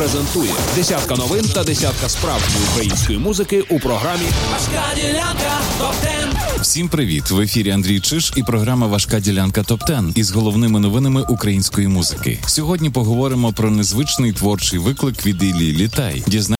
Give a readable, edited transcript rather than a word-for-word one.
презентує десятка новин та десятка справжньої української музики у програмі Важка ділянка ТОП-10. Всім привіт! В ефірі Андрій Чиж і програма «Важка ділянка ТОП-10» із головними новинами української музики. Сьогодні поговоримо про незвичний творчий виклик від Іллі Літай.